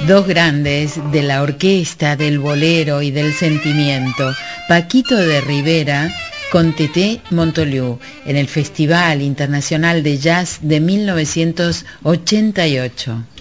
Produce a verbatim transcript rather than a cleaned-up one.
Dos grandes de la orquesta, del bolero y del sentimiento, Paquito de Rivera con Teté Montoliu en el Festival Internacional de Jazz de mil novecientos ochenta y ocho.